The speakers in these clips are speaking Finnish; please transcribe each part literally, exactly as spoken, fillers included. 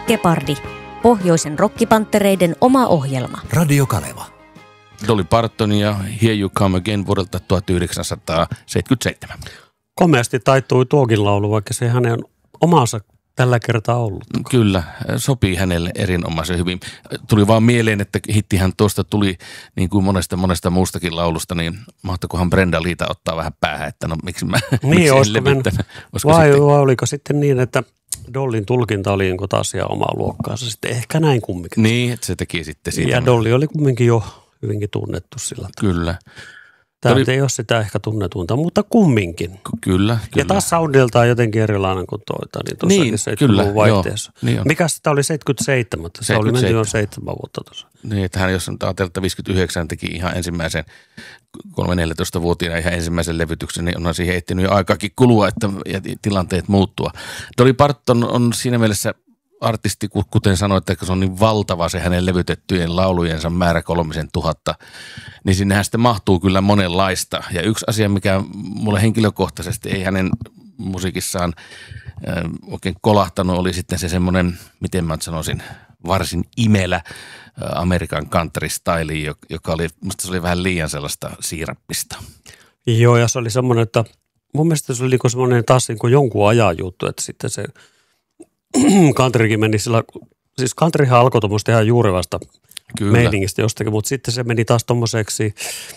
Gepardi, pohjoisen rockipanttereiden oma ohjelma. Radio Kaleva. Dolly Parton ja Here You Come Again vuodelta tuhatyhdeksänsataaseitsemänkymmentäseitsemän. Komeasti taittui tuokin laulu, vaikka se hänen omansa tällä kertaa ollut. Kyllä, sopii hänelle erinomaisen hyvin. Tuli vaan mieleen, että hittihän tuosta tuli niin kuin monesta monesta muustakin laulusta, niin mahtakohan Brenda Liita ottaa vähän päähän, että no miksi mä niin, miksi en levyttänyt. Vai, vai oliko sitten niin, että Dollin tulkinta oli niin taas ihan omaa luokkaansa sitten ehkä näin kumminkin. Niin, että se teki sitten siitä. Ja Dolly oli kumminkin jo hyvinkin tunnettu sillä. Kyllä. Tämä oli... ei ole sitä ehkä tunnetuinta, mutta kumminkin. K- kyllä, kyllä. Ja taas soundiltaan jotenkin erilainen kuin toita, niin tuossakin niin, seitsemän vaihteessa. Niin mikä sitä oli seitsemänkymmentäseitsemän? Se oli menty jo seitsemän vuotta tuossa. Niin, että hän jos ajatellaan, että viisikymmentäyhdeksän teki ihan ensimmäisen kolme neljätoista-vuotiaana ihan ensimmäisen levytyksen, niin onhan siihen ehtinyt jo aikaakin kulua, että ja tilanteet muuttua. Dolly Parton on siinä mielessä artisti, kuten sanoit, että se on niin valtava se hänen levytettyjen laulujensa määrä kolmisen tuhatta, niin sinnehän sitten mahtuu kyllä monenlaista. Ja yksi asia, mikä mulle henkilökohtaisesti ei hänen musiikissaan äh, oikein kolahtanut, oli sitten se semmoinen, miten mä sanoisin, varsin imelä äh, Amerikan country-style, joka oli, musta se oli vähän liian sellaista siirappista. Joo, ja se oli semmoinen, että mun mielestä se oli niin semmoinen taas niin kuin jonkun ajan juttu, että sitten se countrykin meni sillä, siis countryhan alkoi tuommoista ihan juurevasta Kyllä. meiningistä jostakin, mutta sitten se meni taas tommoseksi,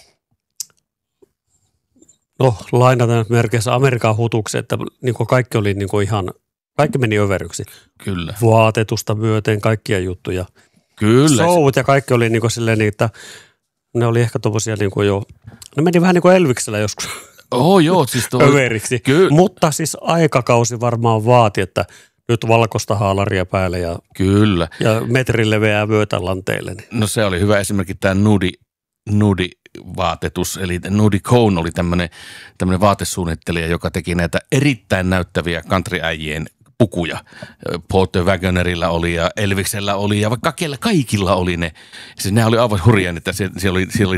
no lainataan merkeissä Amerikan hutuksi, että niin kaikki oli niin ihan, kaikki meni överyksi. Kyllä. Vaatetusta myöten, kaikkia juttuja. Kyllä. Showt ja kaikki oli niin silleen, että ne oli ehkä tommosia niin jo, ne meni vähän niin kuin Elviksellä joskus. Oh joo, siis tuo... överiksi. Kyllä. Mutta siis aikakausi varmaan vaati, että nyt valkoista haalaria päälle ja, Kyllä. ja metrin leveää vyötä lanteille. Niin. No se oli hyvä esimerkki tämä nudi, nudi vaatetus, eli Nudie Cohn oli tämmöinen vaatesuunnittelija, joka teki näitä erittäin näyttäviä countryäijien pukuja. Porter Wagonerilla oli ja Elviksellä oli ja vaikka kellä kaikilla oli ne. Siis ne oli aivan hurjaa, että siellä oli, siellä oli